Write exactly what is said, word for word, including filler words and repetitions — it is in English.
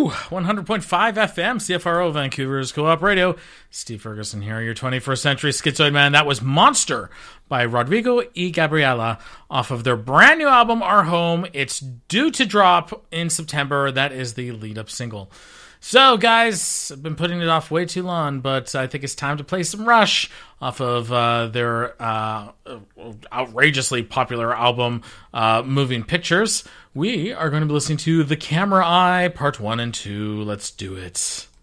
Woo! one hundred point five F M, C F R O, Vancouver's Co-op Radio. Steve Ferguson here, your twenty-first century Schizoid Man. That was Monster by Rodrigo y Gabriela off of their brand new album, Our Home. It's due to drop in September. That is the lead-up single. So, guys, I've been putting it off way too long, but I think it's time to play some Rush off of uh, their uh, outrageously popular album, uh, Moving Pictures. We are going to be listening to The Camera Eye, Part one and two. Let's do it.